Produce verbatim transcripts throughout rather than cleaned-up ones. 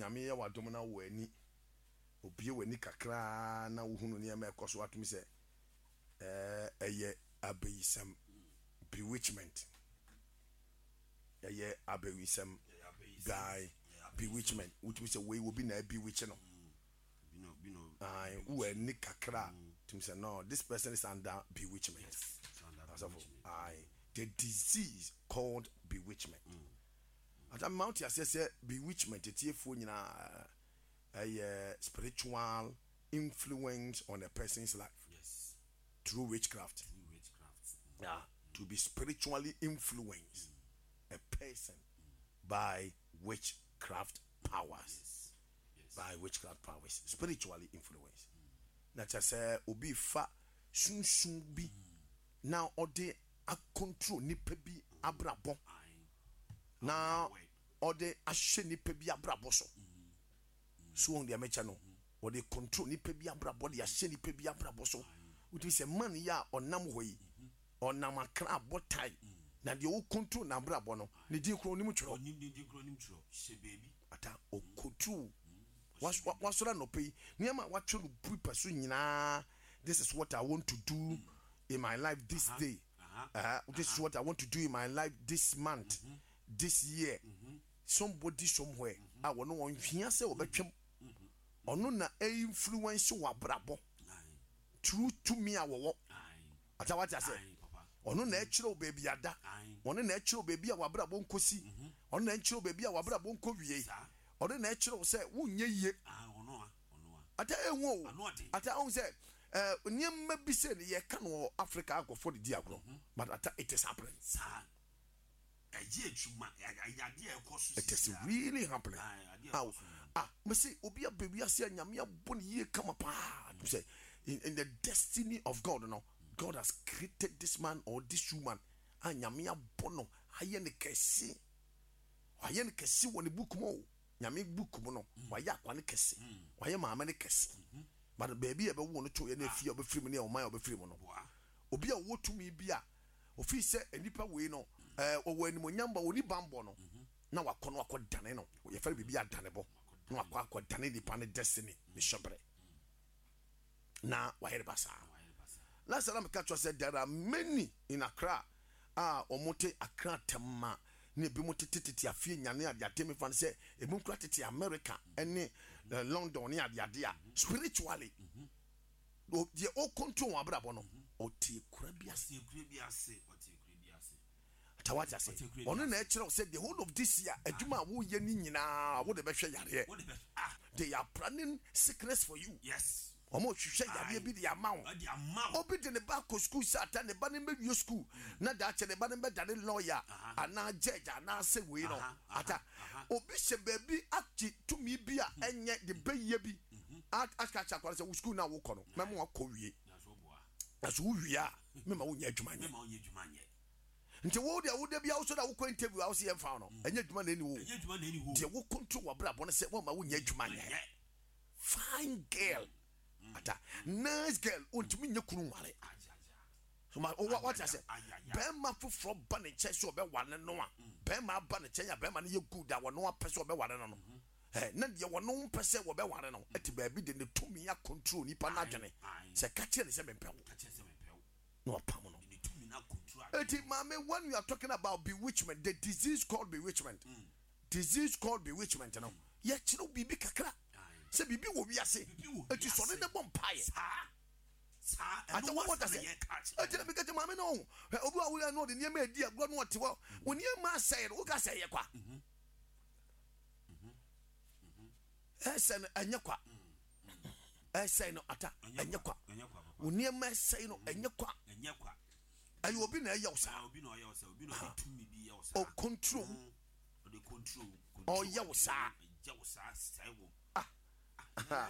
nyame ye wadom na wo ani obie wani kakra na wo hunu ne ma ekoso atumi se eh eye abeyisam bewitchment eye abeyisam guy bewitchment which means we will be na bewitch no bino bino ai wo ani kakra tumi say no this person is under bewitchment. Yes, under bewitchment. I the disease called bewitchment. At a mount ya say bewitchment it yefo nyina a spiritual influence on a person's life. Yes. Through witchcraft. Through witchcraft. Yeah. Mm. To be spiritually influenced mm. a person mm. by witchcraft powers. Yes. Yes. By witchcraft powers. Spiritually influenced. That mm. say obi fa sun sun bi mm. now ode a control nipa bi abrabo. Now ode ahye nipa bi abrabo so. So on the amateur no or they control ni pebi abrabo de ahye ni pebi abrabo so would say man ya onam hoyi onam akra botai na de o control na abrabo no ne di kro nim twero nim di kro nim twero hye baby ata o control was wasora no pay niam wa twero prepare so nyina this is what I want to do in my life this uh-huh. day uh-huh. Uh, this uh-huh. is what I want to do in my life this month mm-hmm. this year mm-hmm. somebody somewhere I want no one hia say obetwem ono na influence wa brabo true to me awo ata what I say ono na ekiro baby ada ono na ekiro baby a wa brabo nkosi ono na ekiro baby a wa brabo nko wie ono na ekiro say wunye yie ono a ono a ata enwo ata on say eh nyemma bi say ne ye ka no Africa agofo de di agro but ata it is happening it is really happening. How? Ah, me say obi a baby ase nyame abon ye kama pa. You say in, in the destiny of God, you know, God has created this man or this woman. And nyame abono aye ne kesi. Aye ne kesi woni book mo. Nyame book mo no. Wa ya kwa ne kesi. Wa ye maama ne kesi. But baby e be wo no to ye na fie obefiri mo ne o man obefiri mo no. Obi a wo tumi bia ofi se enipa we no eh owo animonyam ba oni bambo no na wakono akodane no ye fere bibi adane bo na wakọ akodane nipa ne destiny ne shobre na wahere basa last time catch us said there are many in Accra ah omote Accra temma ne bi motetete afie nyane ade ade me fan say e mu kra tete America ene London ne ade ade a spiritually o die o control wa brabo no o tie kura biase kura biase o tie kura biase tawaja say ono na e kire say the whole of this year aduma wo ye ni nyina wo de be hwe yare ah they are planning sickness for you. Yes, omo hwehwe yare bi de amount obi de ne ba ko school sata ne ba ne be school na da che ne ba ne be dane lawyer ana judge ana say we no ata obi she baby akti to me bi a enye de be ye bi aska cha kwara say school na wo ko no memo akọ wie na so wie a me ma wo nya adwuma nye me ma wo nya adwuma nye nti wo de wo de bia wo so da wo ko interview a wo se yemfa no enya adwuma na ni wo enya adwuma na ni wo de wo control wa bra bo no se wo ma wo nya adwuma nye fine girl ata nice girl ontimi nya kunu ware so ma what I say be ma foforo ba ne che so be wane no a be ma ba ne che ya be ma ne ye good a wono apese wo be wane no no eh na de wono pese wo be wane no ati ba bi de ne tumi ya control ni pa na dwene se ka che ne se be pewo ka che se be pewo no pam no ni tumi na control ati mama when we are talking about bewitchment, the disease called bewitchment mm. disease called bewitchment you know mm. ye chiro bibi kakra se bibi wo wiase ati so ne bom pae sa sa ati what I say ati na bigate mama no obi a wo no de ne ma adi agro no oti wo woni ma say wo ka say ye kwa mhm mhm mhm esen anya kwa esen no ata anya kwa woni ma say no anya kwa anya kwa ayi obi na ya usa obi na ya usa obi na de tumi bi ya usa o control o de control o ya usa ya usa sai wo ah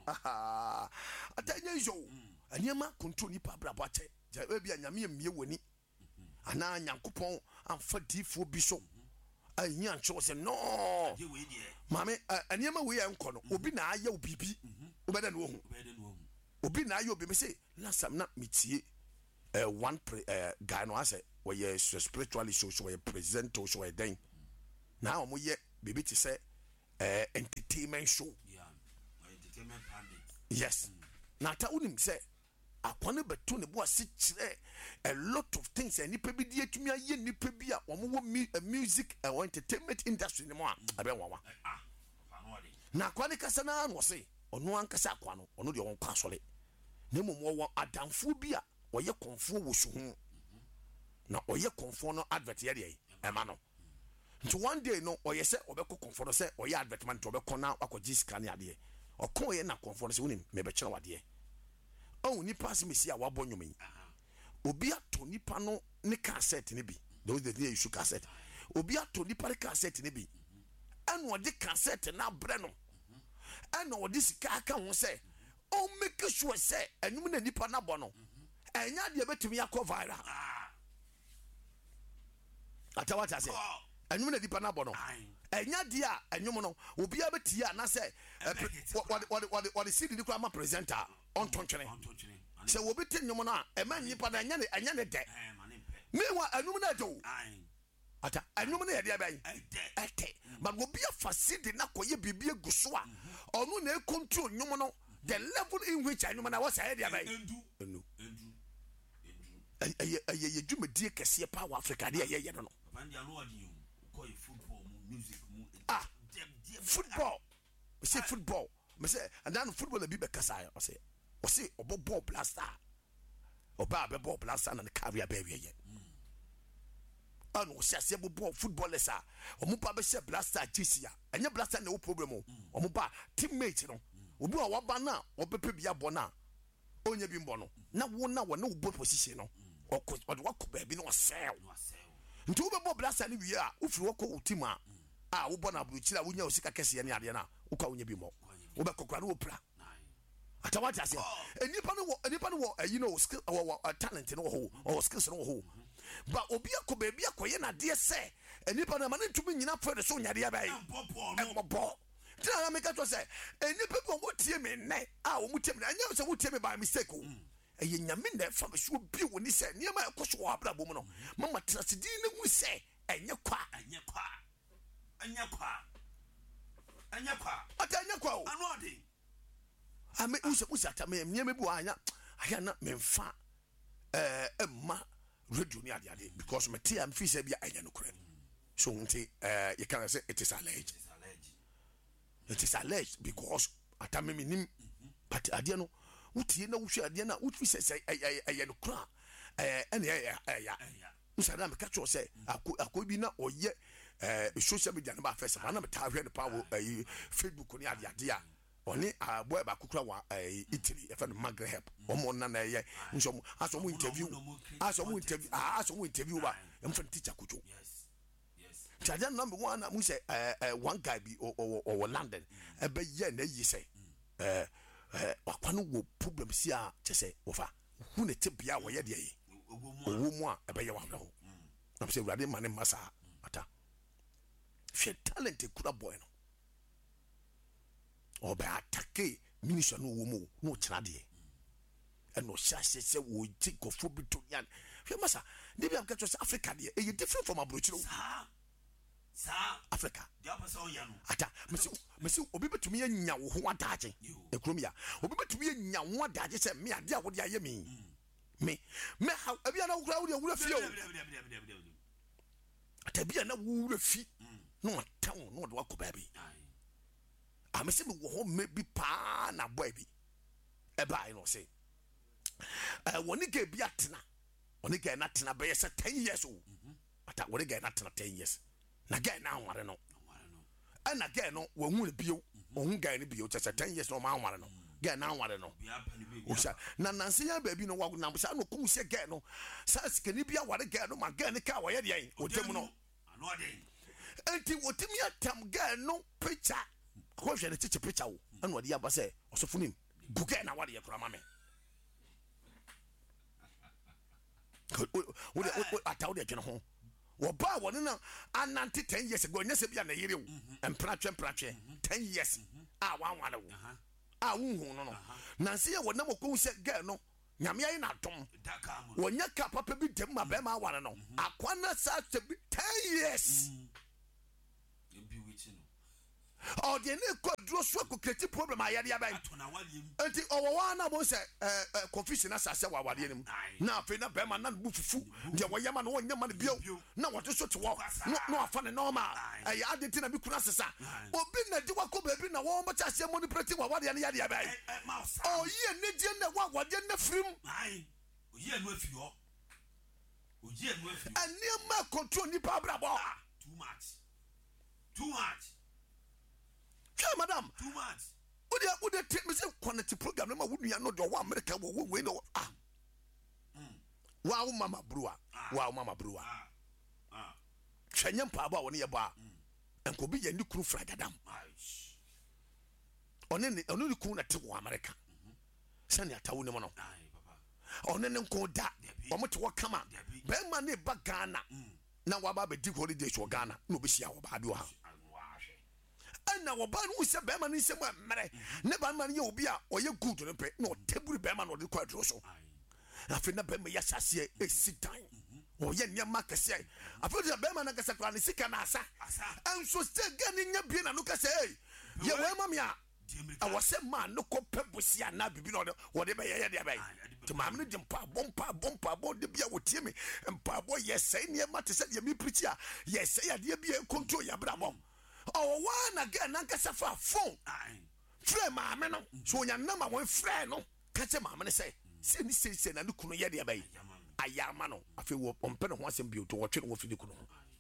atanya yo aniema control ni pa brabo ache ja e bia nyame emie woni ana nyankopon amfa difo bi so ayi ancho se no mame aniema we ya nko no obi na aya obibi obeda no hu obi na aya obi me say last time na metie uh, one pre, uh, guy no ase we spiritually so so we present so we den na omo ye bibi ti say uh, entertainment show. Yeah, entertainment pundit. Yes. Na ta unim say akwane beto ne bo ase kire a lot of things and nipa bi die atumi aye nipa bi a omo music and entertainment industry ne mo a abe wawa. Ah, fanode. Na akwane kasa na no say ono ankasa akwa no ono de won kwa asole. Na mom wo adamfo bi a oye konfo wo so hu. Na oye konfo no advert ye de e ma no. Nti one day no oye say obekọ konfo no say oye advertisement obekọ na akọji sika ne ade. Okon ye na konfo no say wonim me be kire wade. Oh, nipa se mesi a wabɔ nwom yi. Obi ato nipa no ne cassette ne bi. Those the day you shoot cassette. Obi ato nipa ne cassette ne bi. Ɛna ɔde cassette na brɛ no. Ɛna ɔde sika aka ho sɛ, o make sure sɛ enwom na nipa na bɔ no. Ɛnya de betumi akɔ viral. Ata what I say. Enwom na nipa na bɔ no. Ɛnya de a enwom no obi abeti a na sɛ what what what what C D kura ma presenter on tonchene. Se wo beti nyom no a e ma nyipa na anya ne anya ne de. Mewa enwom na do. Ata enwom na ye de ban. Ete. But wo bia fa C D na koye bibie guso a ono na e control nyom no the level in which enwom na was say de ban. Endu. Endu. Endu. Eye eye dwumedie kese pa wa Africa de ye ye no no. Vandia no odi ko football music mu. Ah. Football. We say football. Me say and then football be be kasa I say. O say obo ball blaster. Oba be ball blaster na career be we ye. Ano say say ball footballers a omo ba be say blaster jisia. Anya blaster na wo problem o. Omo ba teammate no. Obi a waba na obepe bia bo na. Onye bi mbo no. Na wo na wo na wo position no. Okọ ode wakọ ba bi no sell. Nti wo be ball blaster ni wi a wo firi wakọ team a a wo bo na abrochira wo nya osika kese ne ade na wo kwa wonya bi mo. Wo be kokra no wo pra. Ata what I say. Enipa no enipa no you know skill or talent no ho or skills no ho. But obi akọ ba bi akọye na de say enipa no ma ne tumi nyina for the so nya de abai. Ebobo. Tell na make to say enipa ko wo tie me nne a wo mutie me anya say wo tie me by mistake o. Eye nyame na fa me so bi woni say niam akoso wo abra bom no. Mama trasedi na hu say enye kwa enye kwa. Enye kwa. Enye kwa. Ata enye kwa o. Anu ade. Ame usa usa ta me me bu anya aya na me mfa eh emma radio ni ade ade because me tia me fi say bia anya no kure so nti eh you can say it is alleged it is alleged because ata me nim but ade no utie na wuhwe ade na wufi say aya no kura eh ene ya ya usa na me ka cho say akobi na oye eh social media na ba first na me ta hwe no pa wo Facebook ni ade ade a oni a boy ba kukura wa Italy e fa no Magre help omo na na ye nso mo aso mo interview aso mo interview aso mo interview ba em fa teacher kujo yes yes charge number one na mo say one guy be or London e be ye na yi say eh eh akwa no wo problem si a che say wo fa hu ne te bia wo ye de yi owo mu a e be ye wa ho na say urade mane masa ata she talent kura boy no oba atake minister no wo mu no kira de e no hyase se wo tikofo bitonian hwe masa de bi am ka cho Africa de e different from abrochiro sa sa Africa de apasa o ya no ata mesi mesi obi betumi anya wo ho adaje e krom ya obi betumi anya wo adaje se me ade a wo de aye me me me ha bia na wura wura wura fie o ata bia na wura fi no town no de wakoba bi I'm saying we go maybe pa na boy bi e ba you know say eh woni ge bi atena woni ge na tena be say ten years o ata woni ge na tena ten years na ge na anware no e na ge no wo hu bio wo hu ge ni bio say ten years no ma anware no ge na anware no o sha na nanse ya ba bi no wa na sha no kum se ge no sa sikani bia ware ge no ma ge ni ka wo ye de o tem no ano ade enti wotimi atam ge no picture ko hwe ne teche picture wo anu ade aba say osofo nim guge na wade ye kura mame wo de atawo de dwene ho wo ba woni na anante ten years ago nyese bia na yire wo empratwe empratwe ten years a wan wale wo a wo hu no no na se ye wo na moko se girl no nyame ayi na dom wo nya ka papa bi dem ma be ma ware no akwana sa ten years or the ne draw so create problem ayade abai enti owo na mo say eh confusion asase wa wade nim na afi na be ma na bufufu de wo yama no wonya ma bio na wo so te wo no afa ne normal eh adenti na bi kuna sesa obi na di wa ko baby na wo mo cha se mo ni preti wa wade ne yade abai oh ye ne die na wa wade na frim ai o ye no afi ho o ye no afi ani ma control ni pa brabo too much too much Hey, madam. Too much. Would you would you take me say quality program? No, we are not the one America. We we know. Ah. Wow, mama brewer. Wow, mama brewer. Ah. Chanyam paba woni ye ba. Enko bi ye ni kru fragadam. One ne ono ni kru na te wo America. Sani atawo ne mo no. One ne nko da. Omo te wo kama. Be ma ne ba Ghana. Na wa ba be di holiday so Ghana. No be sia wo ba bi ha. Na woba no se be ma no se mo mere ne ba ma no ye obi a oye good no pe no teburu be ma no de kwadro so afi na be ma ya sase e sitan oye nya ma kase afi de be ma na kase kwa ne sika na asa enso ste gani nya bi na no kase ye we ma me a awose ma no ko pebusia na bibi no wo de be ye ye de be to ma me de mpa bompa bompa bo de bia wo tie me mpa bo yes ne ma te se de mi preach a yes ya de bia control ya bra bom. Oh, one again, Nanka Safa phone. Frame, mamma, no. So your number one friend, no. Catch a mamma say, send this say, and look on your bay. I am mano. I feel on pen once and built to watch it with the kuno.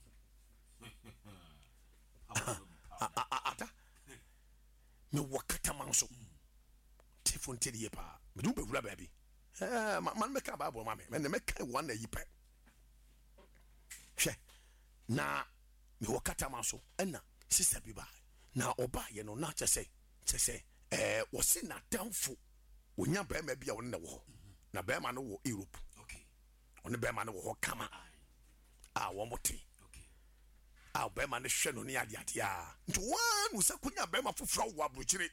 Ata me wakata manso. Tifon teddy pa. Me do be baby. Eh, man make a babo, mammy, and the make one day you pay. She na me wakata manso. Enna. Sister Biba na oba ye no na che say che say eh wo si na downfo wonya ba ma bia won na wo na ba ma no wo Europe okay on ba ma no wo kama ah wo mote okay ah ba ma no hwe no ne ade ade ah nti wan usa kunya ba ma foforo wo abrochire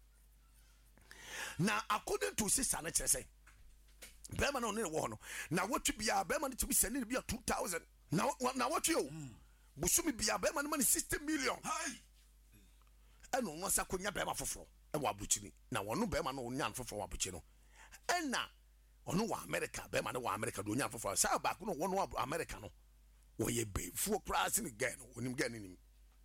na according to sister na che say ba ma no ne wo no na wotu bia ba ma no to be sending bia two thousand na na wotu yo busumi bia be man man sixty million hai eno no sa konya be ma foforo e wa buchini na wono be ma no nya foforo wa buchi no ena ono wa America be ma no wa America do nya foforo sa ba ko no wono wa America no wo ye be fu class ni gen onim gen ni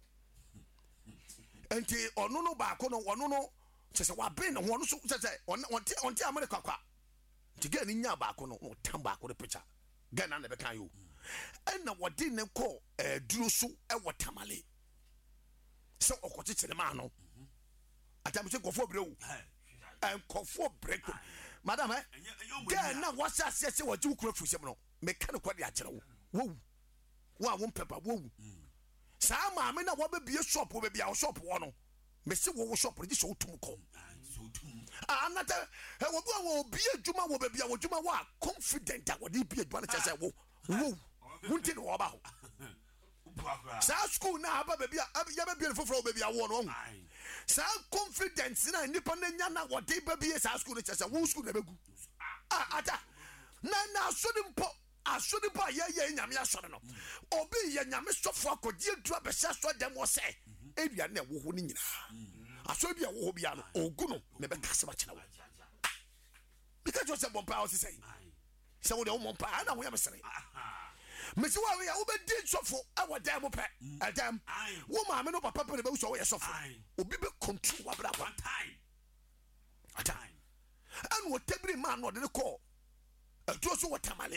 enti ono no ba ko no wono no se se wa be no wono so se se on on ti America kwa ti gen ni nya ba ko no no tan ba ko de picture gen na be kan yo ena wodi ne ko eh duro so e wotamale so okochichire ma no atam se kofo brewu en kofo breku madam eh ge na wasa se se woji ukura fusem no me kan ko de akere wo wo wa wo pepa wo sa ma me na wo be bie shop wo be bia wo shop wo no me se wo wo shop re di so tum ko anata e wo bo wo bie djuma wo be bia wo djuma wa confident a wo di bie djuma na che se wo wo wunti no oba ho sa school na aba baby ya be beautiful for baby awo no sa confidence na nipa na nya na wode baby sa school na chese wo school na begu ah ata na na asodi mpo asodi pa ye ye nyame asori no obi ye nyame sofo akodi adura be sha so dem wo se edua na wo ho ni nyina asodi bia wo ho bia no ogu no me be kase ba kina wo because you say bompa o say say wo de wo bompa na wo ya mesere Mister Warrior, who be did suffer our damn pet, a damn woman, no papa, but about so suffer. Will be control one time. A time. And what every man what they call a drosso what tamale.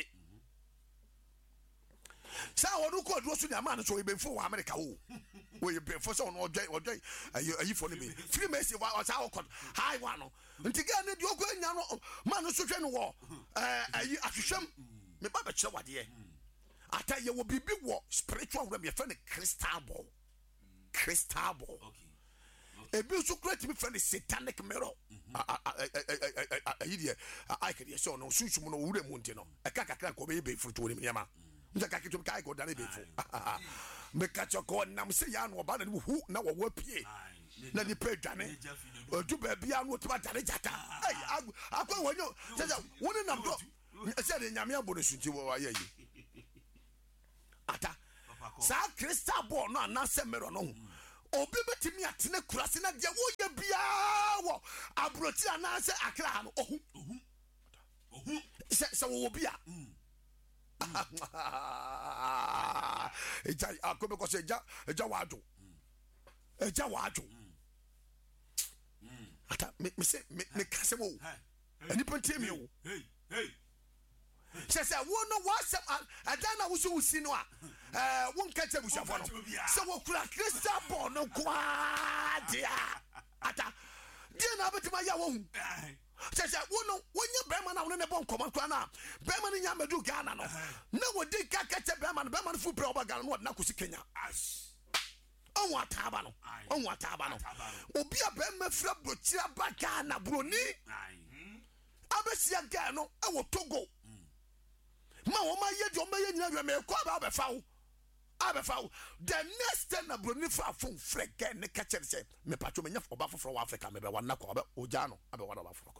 So, I don't call drosso the man, so he been for America. Where you been for so or day or day. Are you for me? Three months was our call. High one. And together, you're going now, man, so war. Uh, you assume me, Baba Chawadi. I tell you, will be big war spiritual realm. Your friend crystal ball, crystal ball. Okay. A beautiful great me friend satanic mirror. I idiot. I can hear so no suit no wood montino. A caca go be fruit to him. Yama. The caca to go down a before. Me catch your call. Nam say yan or bad who now a whoop ye. Let the pay Danny. Or do baby and what about Danny. I go when you said one of them. I said in Yamia bonus to you. Ata sa crystal ball no na se mirror no obi betimi atene kurase na de wo ye bia wo abroti ananse akra no ohu ohu ohu se se wo bia eja akobe ko se eja eja wado eja wado ata me me se me kase wo ani pente me wo hey hey se se wo no wa se adana wo so usi no a eh wo nka che bushafo no se wo kura crystal ball no kwa dia ata dia na betima ya wo hu se se wo no wonya bema na wo ne bon koma kwa na bema ni nya medu Ghana no na wo di ka ka che bema no bema no fu pre oba Ghana no na kusi Kenya onwa taba no onwa taba no obi a bema fra brochira ba Ghana broni abesia Ghana no e wo Togo ma wo ma ye de o ma ye nyina me ko ba be fa wo abe fa wo the next time na broni fa fon freke ne ka chere se me patcho me nya oba foforo wa Africa me be wana ko abe oja no abe wana oba foforo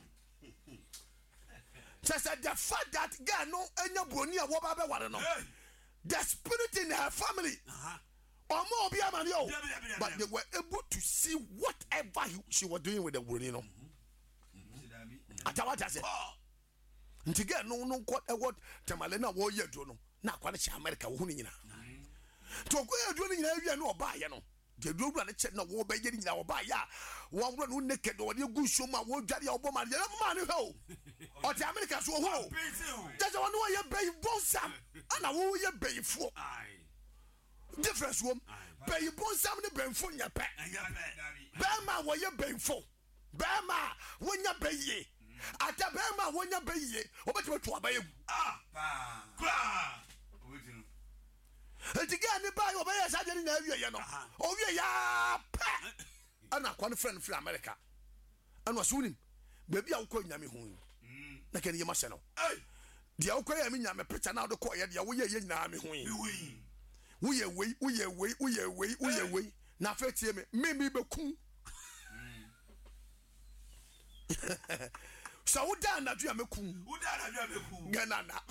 so said the fact that girl no enya broni a wo ba be ware no the spirit in her family omo obi amani o but they were able to see whatever he, she was doing with the broni no atawata se nti girl no no ko e what tamale na wo ye do no na kwa ne America wo hu ni nyina to ko ye do ni nyina wi na oba ye no de do bra ne che na wo ba ye ni nyina oba ya wo wro no naked wo de gu show ma wo dware obo ma ye ma ne ho o ti America so ho just one wo ye bay bonsam ana wo ye bay fo difference wo bay bonsam ne benfo nya pe be ma wo ye benfo be ma wo nya baye ata be ma wo nya baye obeti to abaye ah pa kra obeti etiga ni ba yo baye sa de na awie ye no o wie ya pa ana kwa ne friend free America ana so nim baby a wo ko nyame hu na ken ye ma se no dia wo ko ya mi nyame picture na wo ko ye dia wo ye ye nyina me hu wo ye wei wo ye wei wo ye wei wo ye wei na fa tie me me me be ku so wo da na dua me ku wo da na dua me ku gana na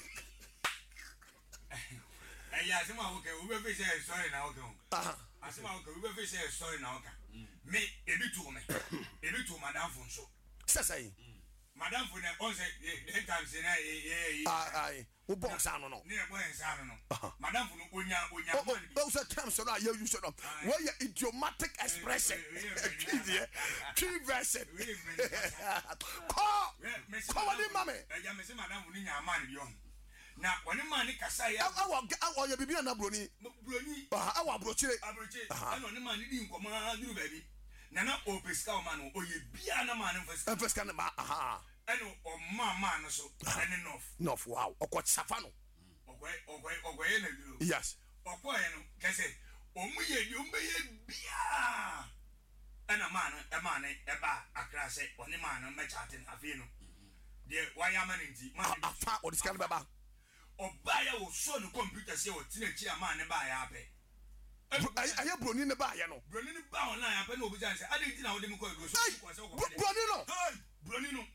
eh ya sema wo ke wo be fi say sorry na wo ke ah asema wo ke wo be fi say sorry na wo ka me ebi tu me ebi tu madam fun so sesai madam fun e on say the time say na eh ah ai wo box anu no ne bo en sa no madam fun onya onya man o say time so na you use so no where your idiomatic expression true version ko ko wani mame e ja me say madam fun nya man bi on na wani man kasa ya awo awo ye bibia na broni broni ah awo abrochire abrochire ana wani man di nkoma duru baby na na o peska o man o ye bia na man first first kan ma aha eno o ma ma no so ene north north wow okwo safa no okwo okwo okwo ye na duro yes okwo ye no kese o mu ye ni o me ye bia ena man e man e ba akra se oni man me chate na afi no de wa ya man nti man afa o diskan baba obaya wo so no computer se o tina chi ama ne ba ya ape aye broni ne ba ya no broni ne ba online ape no obi jan se ade tina wo de me ko ego so ko se ko broni no hey broni no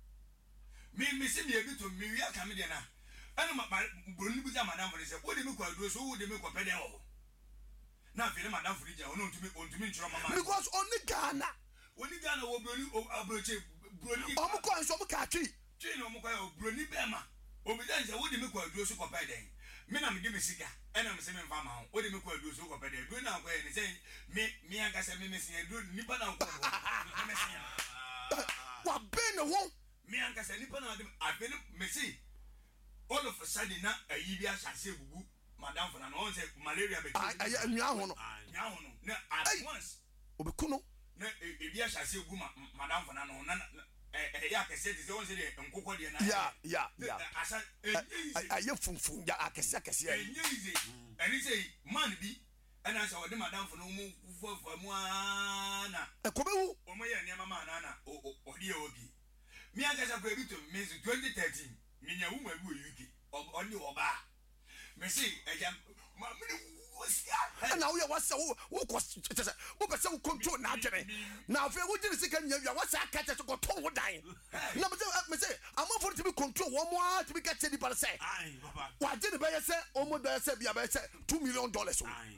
me me se me ebi to me wi aka me de na ene ma broni bi jan madam for se wo de me ko ego so wo de me ko pede wo na fi ne madam for jan ono ntumi ontumi ntro mama because oni Ghana oni Ghana wo broni abroche broni o mo ko nso mo ka twi twi no mo ko broni be ma obi dan se wo de me ko ego so ko pede me na me de me sika ena me se me mfa ma ho wo de me ko ego so ko pede do na ko e ni se me me anga se me me se do nipa na ko me se wa ben ho me anga se nipa na de abene me se all of a sudden na ayi bi asase gugu madam for na no say malaria be ayi anya ho no anya ho no na at once obi kuno na e bi asase gugu madam for na no na eh ya kese de won say de nkokọ de na ya ya ya asa ayi funfun ya akese akese ya enye ize eni say man bi ena say ode madam for no mu fufu mu ana e ko be wu o mo ye ne mama na na o de obi mi anga say ko ebi to me twenty thirteen mi nya wu ma bi o U K o ni oba me say eja ma me na wo ya wasa wo wo ko tese wo be se wo control na adwene na afa wo gine sika nya wia wasa aka tese ko ton wo dan na me say me say amafo to be control wo mo a to be get di par say ai papa wa gine be ye se o mo be se bia be se two million dollars o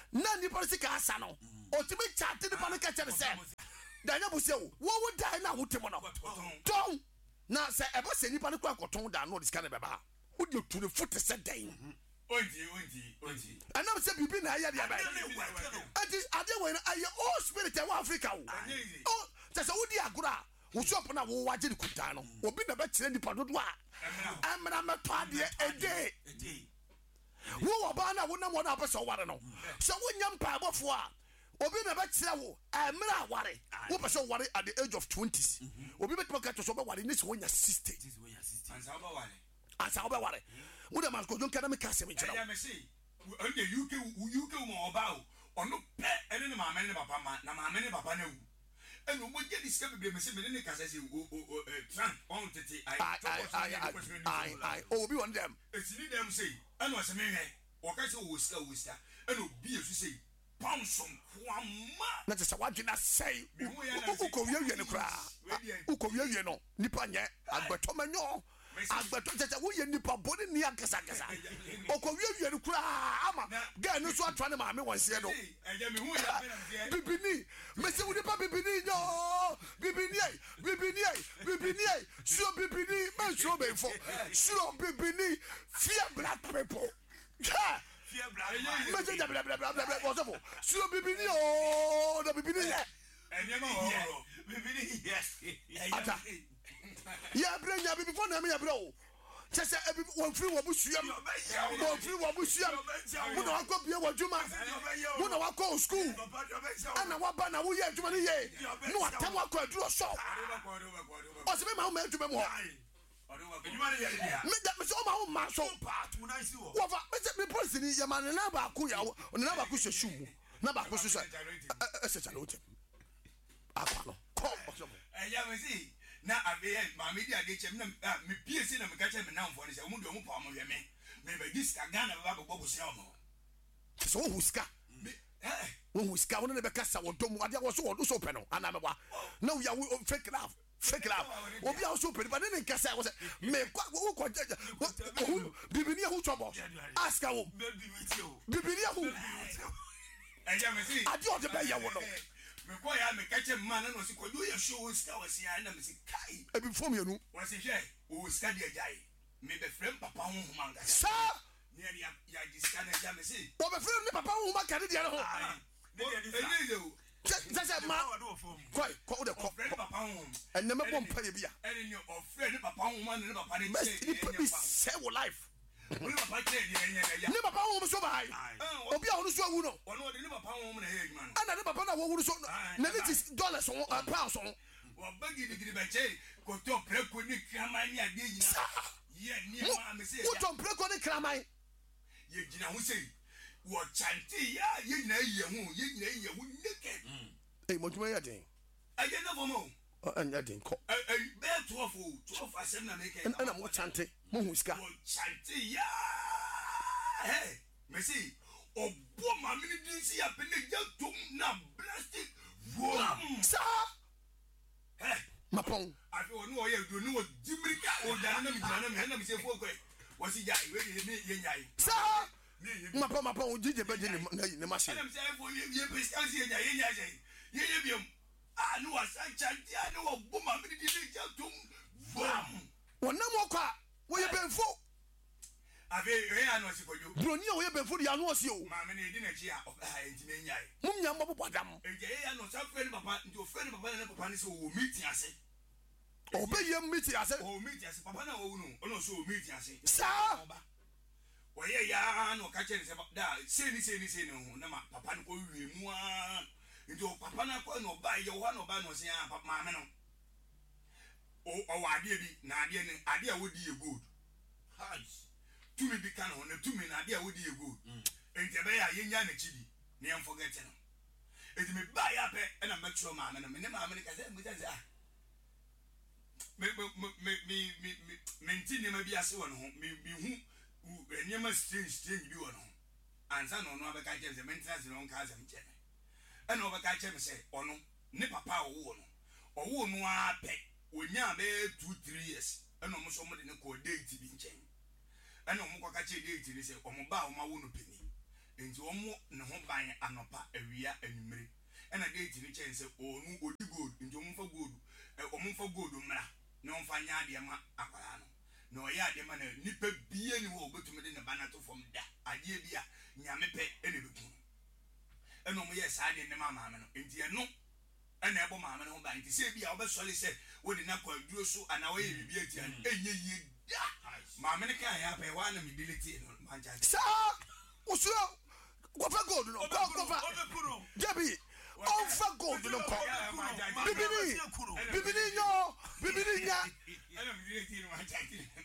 na nipa sika asa no otimi chat nipa no ka kire se danya bo se wo wo dai na wotimo no ton na se eba se nipa no kwa koton da no sika na beba wo de to the foot se dan onti onti onti anam se bibi na ya dia ba ati ade wo na aye all spirit e wa Africa wo oh se wo di agura wo shop na wo waje di kuta no obi na be kire nipa dodo a amra meto ade ede wo wo ba na wo na mo na be so ware no so wo nyam pa abofo a obi na be kire wo amra ware wo be so ware at the age of twenties obi be to ka to so be ware ni so wonya sixty ansa oba ware ansa oba ware wo de man ko jon kana me ka se me kire ya me see on the U K U K mo oba o ono pe ene ne maame ne papa ma na maame ne papa na wu eno mo je disika bebe me se me ne ka se o o tran on tete ai ai ai obi one them etini dem say eno se me hwe o ka se o sika o sika eno bi esu say poundson kwama na te sa wadwe na say uko wie wie ne kra uko wie wie no nipa nye agbeto manyo agbeto tete wo ye nipa boni ni akasa akasa uko wie wie ne kra ama ga no so atwa ne maame wonse do bibini me se wo nipa bibini yo bibini ai bibini ai bibini ai sure bibini man sure be for sure bibini fear black people yeah fear black me se bla bla bla bla what's up sure bibini oh the bibini yeah enyama ho bibini yes ata ya brenya bibi fo na me ya bro chese ebi won free wo busuam won free wo busuam wo na wako bia wadwuma wo na wako school ana waba na wo ye adwuma ni ye no atam wako aduro so o se be ma wo ma adwuma mo me da me so ma wo ma so wo fa me se me police ni ya ma na ba ku ya na na ba ku hwehwu mu na ba ku so so e se chalo tem akwa no ko eh ya me see na ave maame di ade chem na me P S na me ka chem na mfo ne se omu de omu pa omu hwe me me be diska Ghana ba ba bo se omu so wo huska eh wo huska wo ne be kasa wo dom ade wo so wo so pe no ana me wa na wo ya fake love fake love obi a so pe ba ne nkasa wo se me kwa wo ko bibini hu chobo ask wo bibini hu eja me si ade o de be ya wo no me ko ya me ka chem man na so ko do ya show ska wo si na me si kai e bi fo me nu wo si hwe wo ska de ajai me be frem papa hu hu manga sa ne ya ya diska na ja me si wo be frem ni papa hu ma ka de dia ho ne ye sasa ma kwai ko de ko frem papa hu en me bom pa ye bia ene ni o frem papa hu ma ne papa ne best ni pa bi say wo life ni papa che de enya ya ni papa hu so ba obi a hu so awu no ono de ni papa hu na he adwuma no ana ni papa na wo wu so na ni dollars on pounds on wo bagi digiri ba che ko to preko ni kraman ni ade nyina ye ni ma me se wo to preko ni kraman ye gina hu sei wo chanti ya ye nyina ye hu ye nyina ye hu naked eh mo tuma ya den aye na bomo an ya den ko eh be twelve twelve asem na make ana mo chanti mo hu ska wo chanti ya hey me see obo ma mi ni din si ya pe ne jatum na plastic boom sa hey mapon afi onu o ye do ni wo jimirika o da na mi jina na mi na mi se fo ko wo si ja iwe ni ye nyai sa mapon mapon jije be je ni ni machine na mi se fo ye ye be scan si ye nyai ye nyai je ye ye biom ah no wa san chanti ah no wo bo ma mi ni din jatum boom wona mo kwa wo ye benfo afi e anu si kojo broni wo ye benfo ya no si o ma me ni di na chi a enti me nyai mum nya mo bodam e je ye anu sa friend papa nti o friend papa na papa ni so wo meeting ase obe ye meeting ase o meeting ase papa na wo nu ono so o meeting ase sa wo ye ya no ka che ni se da se ni se ni se ni ho na ma papa ni ko wi mu a nti o papa na ko no ba ye wo na ba no se a papa ma me no o o wa ade bi na ade ni ade a wo di ye good hands tumi bi kan ho na tumi na ade a wo di ye good enti be ya ye nya na chi bi ne em forget no enti me ba ya pe e na me tro ma me no me ne ma me ka se me se ah me me me me me menti ne ma bi ase wo no ho me me hu enya ma strange strange bi wo no ansa no no abeka je se maintenance no nka asem je e na obeka che me se ono ne papa wo no owo no a pe onya be two three years e no mo so mo de ne ko date bi nchen e no mo kwa ka che date ni se o mo ba o ma wo no peni nti omo ne ho ban anopa awia anumere ena gate ni chen se onu odi gold nti omo fa gold omo fa gold mra na on fa nya ade ma akwara no na oya ade ma na nipa bie ni wo obetumi de ne banato fom da ade bia nyame pe ene beku ena omo ye sa ade ne ma ma no nti eno ena ebo ma ma no ban nti se bia obesole se wo de na kwa duro so ana wo ye bibia tia enye ye da ma me ne kan ya pe wa na me delete no manja sa usu go fa gold no go go fa Jabi on fa gold no ko bibini bibini yo bibini nya ena me delete no manja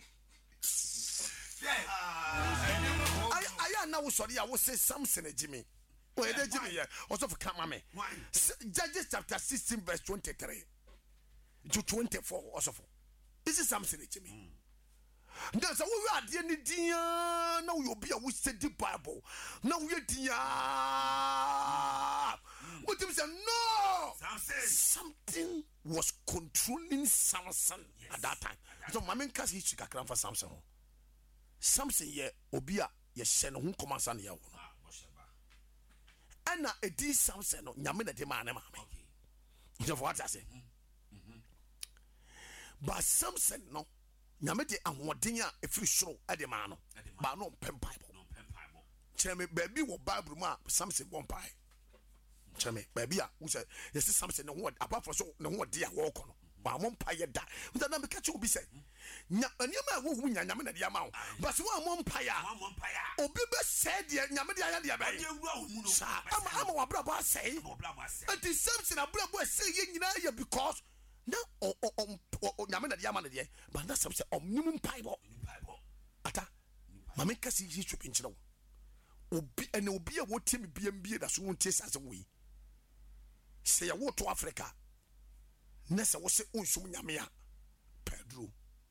ay ay na wo sori ya wo say Samson ejimi o e de jimi ye also for come me Judges chapter sixteen verse twenty-three to twenty-four also for this is Samson ejimi. That's how we are the Indian. Now you'll be a we said the Bible. Now we are the what do you say? No, something was controlling Samson yes. At that time. Yes. So, my main case is to for Samson. Samson, yeah, Obia, yes, send who commands on your own. And now a D Samson, Yamina de man, okay. What I say, but Samson, no. Nyamete ahwodenya efiri soro ade ma no ba no pem bible no pem bible cheme baby wo bible ma Samson won pai cheme baby a wo say yes Samson no ho apart from so no ho de a wo ko no ba mo pai ye da wo na me ka che obi say nya aniama wo hu nya nyame na de ama wo but so wo mo pai a obi be say de nyame de aya de ba ye ama ama wa bra ba say anti Samson abra bo say ye nyina ye because na o o o nyame na dia ma na dia but na some say omnimum bible ata mame kasi yi twa pinchira wo obi ene obi a wotimi biam bie da so wontie sase wo yi se ya wo to Africa na se wo se onsum nyame a Pedro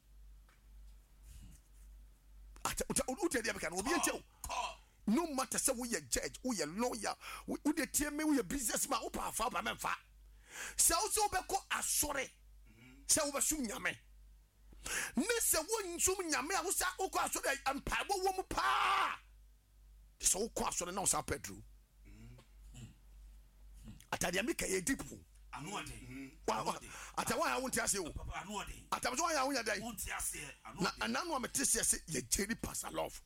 ata uta dia beka no obi enche no matter say wo ye judge wo ye lawyer wo de tie me wo ye businessman wo pa fa ba memfa se also be ko asore se wo be sum nyame ne se wo nsum nyame a wo sa wo ko asore ampa bo wo mu pa se wo ko asore na wo sa Pedro atadia me kaye deep anu ade wa atawa ya wonti ase wo anu ade atawa ya wonya dai wonti ase anu ade na nanu ametese ase ye jeri pastor love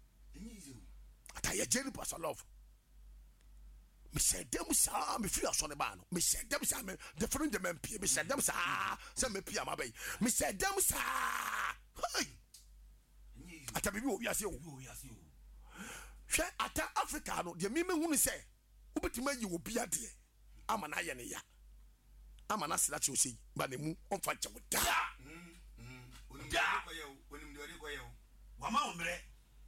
ataya jeri pastor love me said them sa me free asone ba no me said them sa me different the men pie me said them sa say me pie amabai me said them sa hey ata bibi obi ase o hwe ata Africa no de me me hunu say obetima yi obi ade ama na ye ne ya ama na sira che osi ba ne mu onfa che wo da onim de ko ye onim de ko ye wa ma omre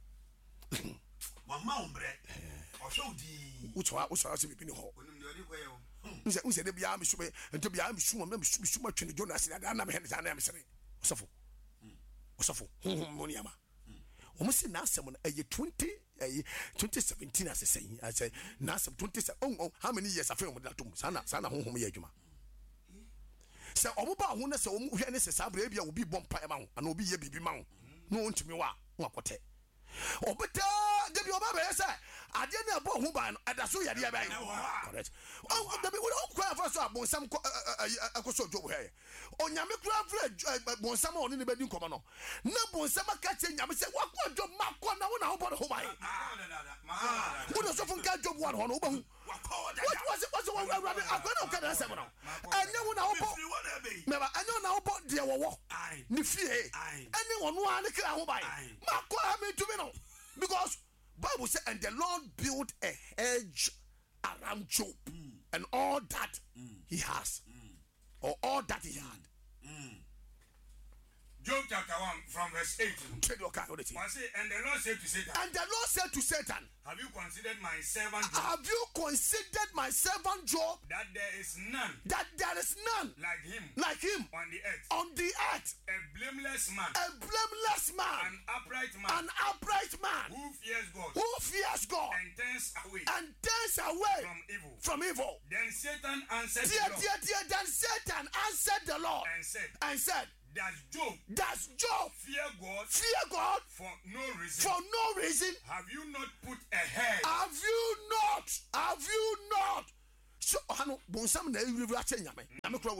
wa ma omre o show di utwa utwa se bibi ni ho onim de ko ye o nse nse de bia me sume ento bia me suma me suma twene Jonas na na me hen na me sere osofo osofo moni ama o mo se na asem na eye twenty eh twenty seventeen as say I say na asem twenty oh, oh how many years after mo da tom sana sana honhom ye adwuma se omo ba ho na se omo hwe ne se sabra bia obi bom pa ma ho ana obi ye bibi ma ho no ntumi wa ho akote obeta de bi oba be se ade na bo ho ba no ada so yade ya ba correct o de bi wo kwa fa so abonsam akoso job he onyame kura fra bonsam oni ne bedi nkomo no na bonsam aka che nyame se wakwa job makọ na wo na ho bo ho ba wo no so fun ka job one ho no wo ba hu what was it was what we are akwana ka na se mo no anya wo na ho bo me ba anya na ho bo de wo wo ni fie ene wo no a ne kra ho ba makọ ha me tumi no because Bible said, and the Lord built a hedge around Job mm. and all that mm. he has, mm. or all that he had. Mm. Job chapter one from verse eight. And the Lord said to Satan, and the Lord said to Satan, have you considered my servant Job? Have you considered my servant Job? That there is none. That there is none like him like him on the earth. on the earth. A blameless man. A blameless man. An upright man. An upright man. Who fears God. Who fears God. And turns away. And turns away from evil. From evil. Then Satan answered dear, the Lord. Dear, dear, then Satan answered the Lord. And said. And said. Does Job. Does Job. Fear God. Fear God. For no reason. For no reason. Have you not put a hedge? Have you not? Have you not? So, Hano, Bonsam, na you will change me. I'm a crow.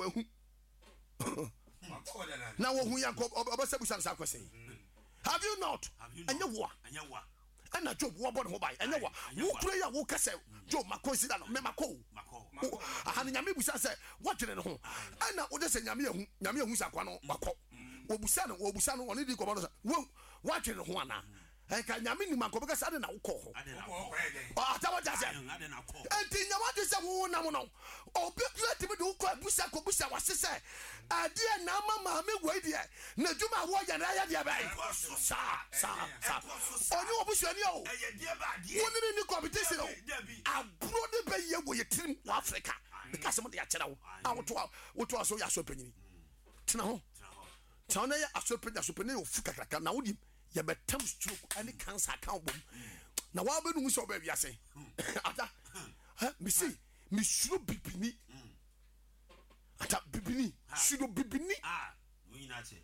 Now, who you are have you not? And you what? And a job, what about mobile? And you what? You play a walker, Job, my consider, Memako. I had Yami Busa say, what did I know? And now, what is a Yami, Yami Musakano, Mako, Obusano, Obusano, or Lady Commander. Well, what did Juana? And can Yami Mako because I didn't know. Oh, I just said, and think what is a woman? Oh, be glad to do quite Busa Kobusa was to say, I dear Nama, Mammy, wait here. Najuma, what and I had your bag. Sir, sir, sir. Oh, no, Bush, you know, one in the competition. I brought the bay with your team, Africa, because some of the channel. I would to also your opinion. Tano, Tana, a serpent, a supernal Fuka, now you bet Tom stroke any cancer account. Now, what will we so baby? I say, me see, me should be beneath. Ata bibini sudo bibini ah we na che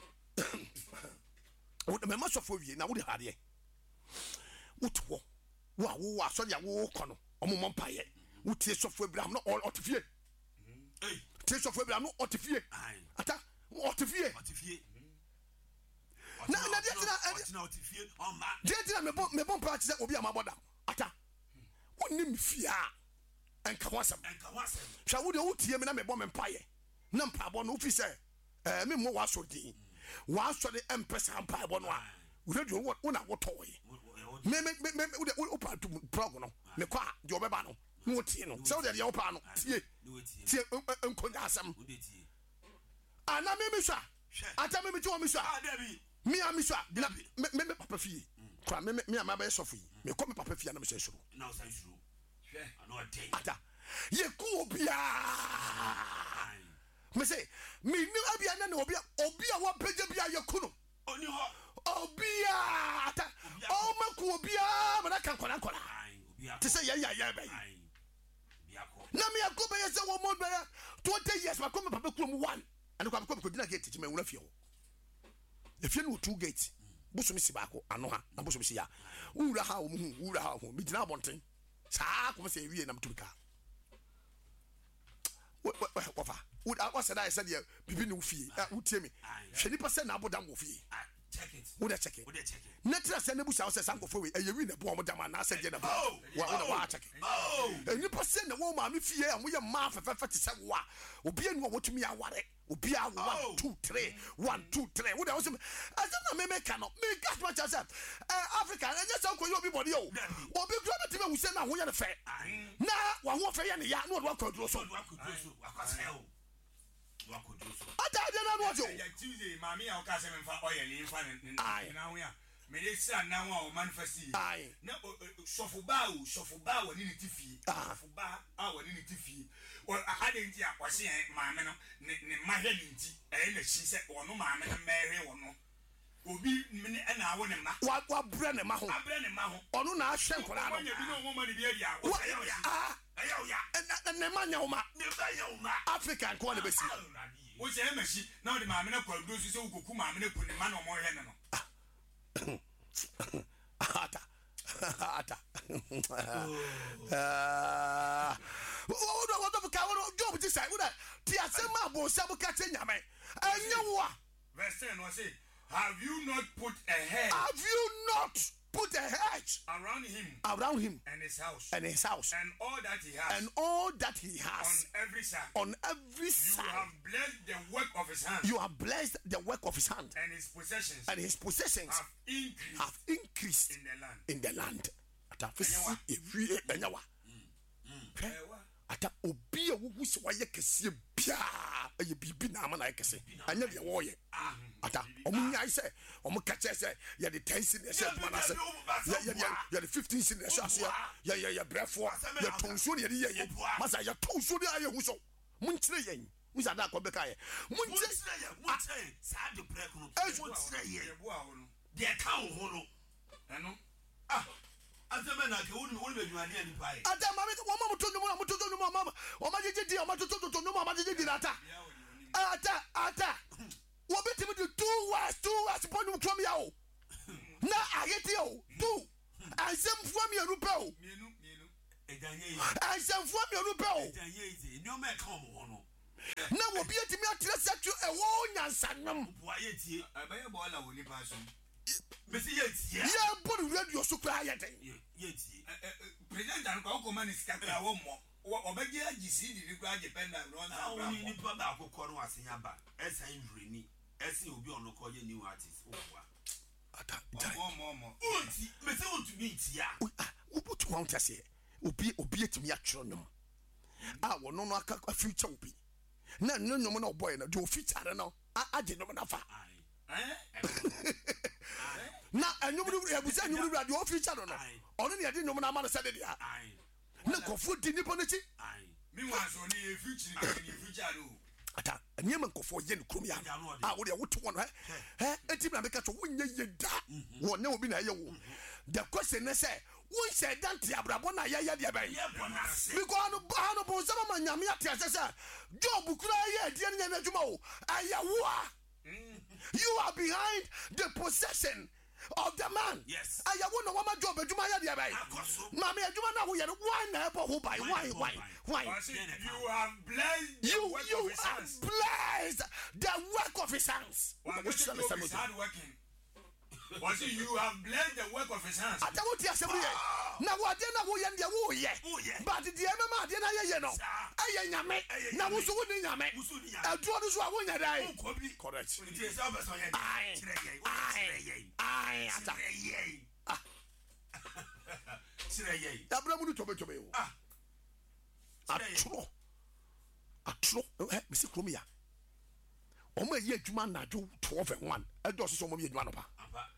wo me ma sofo wie na wo de hade wo to wo a wo aso ya wo ko no omo mo mpaye wo tie sofo Abraham no otifie eh tie sofo Abraham no otifie ata otifie otifie na na dia na otifie o ma dia dia me bon me bon pa che obi amaboda ata wonni me fia enka wasam enka wasam sha wo de wo tie me na me bo me mpaye na mpabo no fi se eh me mo waso din waso de empesa mpabo no a wo de wo na wo toye me me me wo de wo pa tu prog no me kwa de obeba no wo tie no se wo de ye wo pa no tie tie enkonya asam ana me me sha ata me me ti wo me sha me a me sha na me me papa fie kwa me me ama ba sofu yi me ko me papa fie na me se suru na o san suru ata ye ku obia me say me ni abia na na obia obia wa peje bia ye ku no oni ho obia ata o ma ku obia ma na kan kona kona ti say ya ya ya ba na me akoba ye say wo mo ba twenty years ma ko me papa ku mu one and ko ko dina gate ti me wona fie ho e fie no two gate busumi si ba ko ano ha na busumi si ya wura ha wo mu wura ha ho me dina abonten saa kuma say wie na mtumika wafa what said I said bibi no fie utie me hwe ni pese na abodam wo fie check it wo de check it wo de check it netra se na busa se sankofo we eye wi na bo omodam na se je na bo wa wo wa check it eni pese na wo ma me fie a mo ye ma fefefe te se wo a obi anu wo tumi aware obi a one two three one two three wo de wo se asa na me me ka no me gas ma cha se Africa enye se ko yo bi body o obi kro be timi wo se na ho ye ne fe na wa ho fe ye ne ya na wo kwa duro so ata de na no jo ya Tuesday mami a o ka se me fa oil in fa ne na ho ya me dey say na ho a o manifest na sofo ba o sofo ba woni ni tifi sofo ba a woni ni tifi o ade nti a kwase mami no ne mahwe ni nti e na chi se ono mami no mehwe wono obi me na awo ne ma wa wa bre ne ma ho abre ne ma ho ono na ahwe nkora no ya bi no ho ma ni bi ya wa ya ayo ya na ne ma nya uma ne ba ya uma African ko na besi wo se ma shi na o de mami na kwa do so ukoku mami na ku ne ma na mo hwe ne no ata ata ah wo do wo do ka wo job ti sai wo da ti asema bo se bu ka te nyame anya wo verse ten no say have you not put a hedge have you not put a hedge around him around him and his house and his house and all that he has and all that he has on every side on every side you have blessed the work of his hand you have blessed the work of his hand and his possessions and his possessions have increased have increased in the land in the land ata fisi ewie enyawa ata obi a wo se wa ye kese bia eye bibi na ama na ye kese anya de wo ye ata omunya ise omu kache se ye de ten sin se duma na se ye ye ye de fifteen sin se aso ye ye ye brefo ye tonso ye ye ye masa ye tonso de aye hu so munchire yen musa da ko beka ye munchire yen munchire sa de break no munchire yen bo a ho no de ka ho no eno ah azeme na ke woni woni bedwade ani pai ada mama wo mama to no mo to no mo mama o ma jeje di o ma to to to no mo ma jeje di ata ata ata wo betimi do two words two words ponu from ya o na ageti o two ansem fuam ya rupa o mienu mienu edanye yi ansem fuam ya rupa o edanye yi ni o me ka mo no na wo bi etimi atere setu e wo nyansanom bo aye tie abaye bo ala woni pa so mesi ye tie ya bodu radio so kra ya den ye tie president an ko ko man sika kra wo mo obeje agisi di ni kra je penda ron sa bra ni pa ba akokọ no asenya ba esan vreni esi obi ono ko ye new artist owa ata mo mo mo unti mesi untu mi tia wo butu wa ntase obi obi etimi atwero nom a wo no no aka future obi na no no no boy na do future no age no na fa na enyumru ebusa enyumru radio future no no ono ne ade no na ma no sade dia na kofo di nipo no chi mi wa so ni e future ni future no ata nyema nkofo ye ne krom ya a wo de wo to no he etim na meka to wonye ye da wo ne obi na ye wo the question is say won say dante abrabo na ye ye de ben because no ba no bo sama ma nyame ate ase say job kura ye de ne na djuma o aya wo you are behind the possession of the man. Yes. I want no one job. You might have the bay. Mammy, you know who you are. Why never who by why why why? You have blessed you you have blessed the work of his hands. Which is hard working. Was it you have blessed the work of his hands? I don't want to say now what then who you are who ye. But the M M A then I know. I am me. Now who's winning ya me? I draw this one when you die. Correct. I I I Abraham to be to be. Ah. Atro. Atro. Eh, Mister Kromia. Omo ye adwuma na do twelve and one. E do so so mo ye adwuma no pa.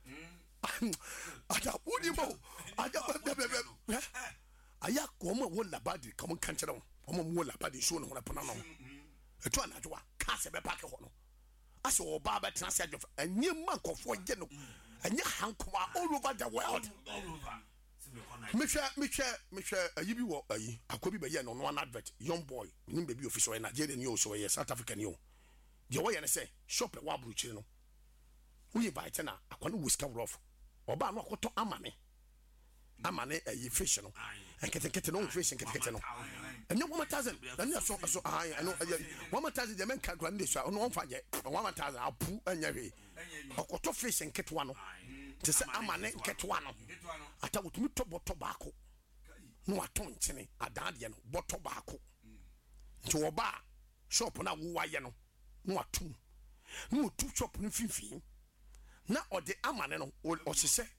Ada wodi mo. Ada bebe. Aya ko mo wo labadi come kan kire wo. Omo mo labadi show no ho na pona no. Etu anadwa ka se be pack ho no. Ase oba ba tena se adwo. Enye mankofo ye no. Enye hankoma all over the world. All over. Me hwe me hwe me hwe ayi bi wo ayi akobi be ye no no an advert young boy nim be bi official in Nigeria ni o so ye South African yo. Je wo ye ne say shop e wa buruchiri no. Wo ye ba na akwa no whisker rough. Oba no akoto amane. Amane ayi fish no. Enkete kete no fish enkete kete no. Enyo one thousand. Na so so ah I know one thousand the men kan grand so no onfa je one thousand apu anya hwe. Okoto fish enkete wa no. Te se amane enkete wa no. Ata wotumi to boto baako no aton nkyene adade no boto baako nti wo ba shop na wo waye no no atum no tu shop no finfin na ode amane no o hyehyɛ